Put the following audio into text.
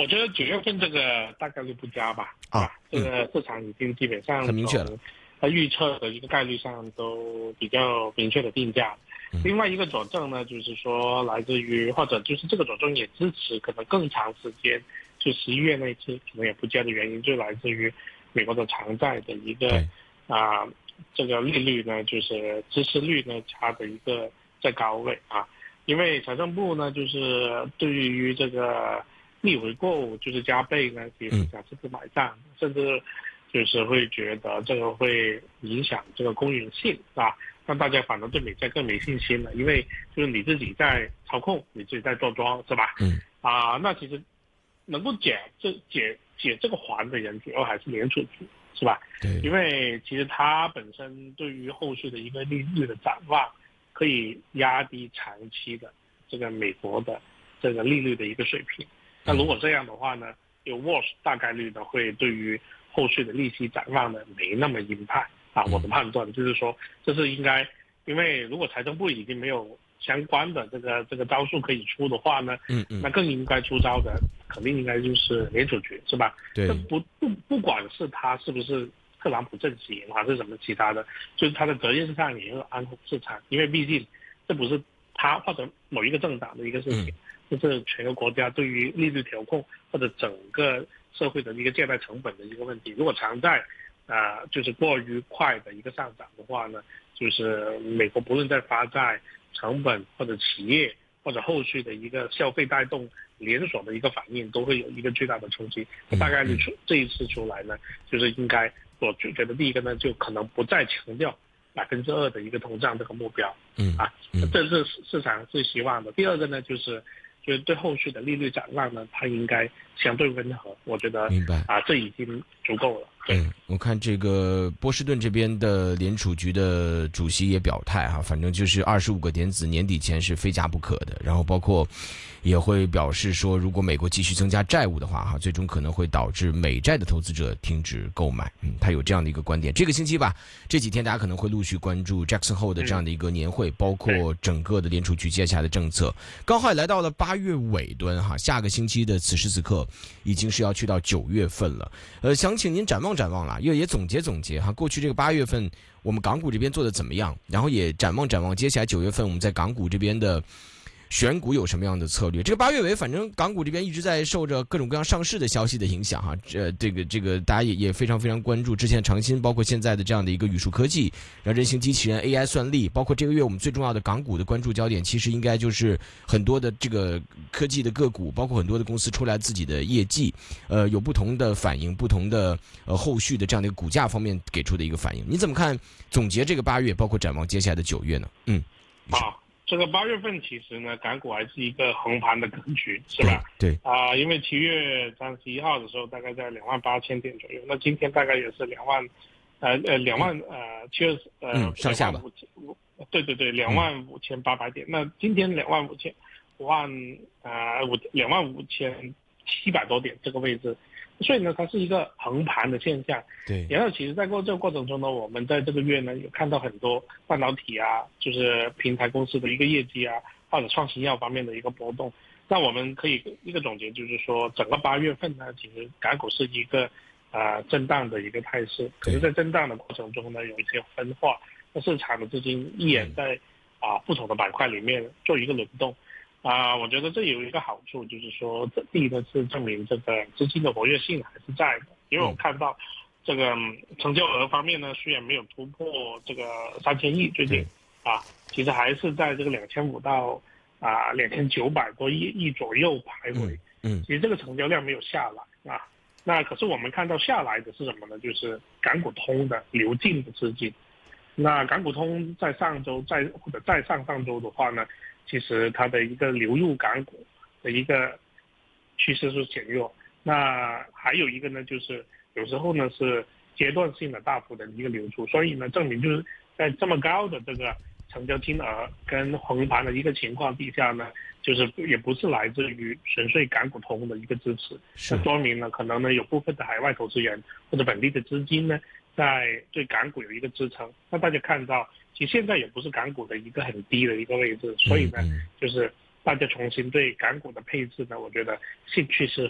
我觉得9月份这个大概率不加吧，这个市场已经基本上很明确了， 它预测的一个概率上都比较明确的定价。另外一个佐证呢，就是说来自于或者就是这个佐证也支持可能更长时间，就11月那次可能也不加的原因，就来自于美国的长债的一个这个利率呢，就是孳息率呢它的一个在高位因为财政部呢就是对于这个逆回购就是加倍呢，其实想这个买账，甚至就是会觉得这个会影响这个公允性让大家反而对美债更没信心了，因为就是你自己在操控，你自己在做庄是吧？那其实能够解这个环的人主要还是联储局是吧？ 对， 因为其实它本身对于后续的一个利率的展望，可以压低长期的这个美国的这个利率的一个水平。那如果这样的话呢，有 worse 大概率呢会对于后续的利息展望呢没那么鹰派我的判断就是说，这是应该，因为如果财政部已经没有相关的这个招数可以出的话呢，那更应该出招的肯定应该就是联储局是吧？ 对， 不管是他是不是特朗普阵营还是什么其他的，就是他的责任上也要安抚市场，因为毕竟这不是他或者某一个政党的一个事情，这是全个国家对于利率调控或者整个社会的一个借贷成本的一个问题。如果偿债就是过于快的一个上涨的话呢，就是美国不论在发债成本或者企业或者后续的一个消费带动连锁的一个反应，都会有一个巨大的冲击。大概率这一次出来呢，就是应该我觉得第一个呢，就可能不再强调2%的一个通胀这个目标，这是市场最希望的。第二个呢，就是对后续的利率展望呢，它应该相对温和，我觉得明白这已经足够了。 我看这个波士顿这边的联储局的主席也表态反正就是25个点子年底前是非加不可的，然后包括也会表示说，如果美国继续增加债务的话最终可能会导致美债的投资者停止购买。他有这样的一个观点。这个星期吧，这几天大家可能会陆续关注 Jackson Hole 的这样的一个年会，包括整个的联储局接下来的政策。刚好也来到了8月尾端下个星期的此时此刻已经是要去到9月份了。想请您展望了，也总结过去这个8月份我们港股这边做的怎么样，然后也展望接下来9月份我们在港股这边的选股有什么样的策略。这个8月尾反正港股这边一直在受着各种各样上市的消息的影响这个大家也非常非常关注之前的长鑫，包括现在的这样的一个语数科技，然后人形机器人 AI 算力，包括这个月我们最重要的港股的关注焦点，其实应该就是很多的这个科技的个股，包括很多的公司出来自己的业绩有不同的反应，不同的后续的这样的一个股价方面给出的一个反应。你怎么看总结这个8月，包括展望接下来的9月呢？ 这个8月份其实呢，港股还是一个横盘的格局，是吧？ 对因为7月31号的时候大概在28000点左右，那今天大概也是上下吧。 对，25800点。那今天25700多点这个位置。所以呢，它是一个横盘的现象。 对。 然后其实在这个过程中呢，我们在这个月呢有看到很多半导体就是平台公司的一个业绩或者创新药方面的一个波动。那我们可以一个总结，就是说整个8月份呢，其实港股是一个震荡的一个态势。可是，在震荡的过程中呢，有一些分化，那市场的资金依然在不同的板块里面做一个轮动。我觉得这有一个好处，就是说，第一呢是证明这个资金的活跃性还是在的，因为我看到这个成交额方面呢，虽然没有突破这个3000亿，最近其实还是在这个2500到2900多亿左右徘徊。其实这个成交量没有下来那可是我们看到下来的是什么呢？就是港股通的流进的资金。那港股通在上周或者再上上周的话呢，其实它的一个流入港股的一个趋势是减弱。那还有一个呢，就是有时候呢是阶段性的大幅的一个流出，所以呢证明就是在这么高的这个成交金额跟横盘的一个情况底下呢，就是也不是来自于纯粹港股通的一个支持，那说明呢可能呢有部分的海外投资人或者本地的资金呢在对港股有一个支撑。那大家看到其实现在也不是港股的一个很低的一个位置，所以呢就是大家重新对港股的配置呢，我觉得兴趣是